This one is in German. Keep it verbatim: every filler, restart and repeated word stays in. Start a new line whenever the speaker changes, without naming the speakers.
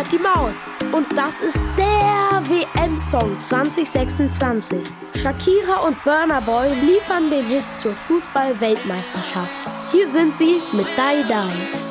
und die Maus. Und das ist der W M-Song zwanzig sechsundzwanzig. Shakira und Burna Boy liefern den Hit zur Fußball-Weltmeisterschaft. Hier sind sie mit Die Die.